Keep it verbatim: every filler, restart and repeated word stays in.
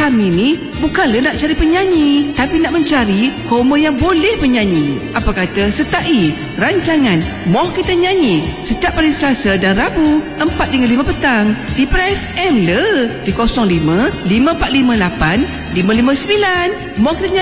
kami ni bukanlah nak cari penyanyi, tapi nak mencari homo yang boleh penyanyi. Apa kata sertai rancangan Moh Kita Nyanyi setiap hari Selasa dan Rabu empat hingga lima petang di Pra F M le di kosong lima lima empat lima lapan lima lima sembilan. Moh Kita Nyanyi.